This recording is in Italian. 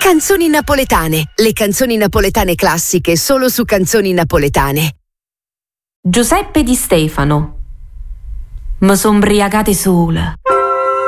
Canzoni napoletane, le canzoni napoletane classiche solo su Canzoni Napoletane. Giuseppe Di Stefano. Mi son briagate sola.